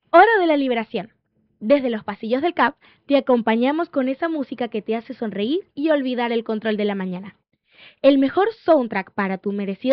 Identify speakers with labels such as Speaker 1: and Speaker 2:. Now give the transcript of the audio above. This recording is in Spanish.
Speaker 1: Hora de la liberación. Desde los pasillos del CAP te acompañamos con esa música que te hace sonreír y olvidar el control de la mañana. El mejor soundtrack para tu merecido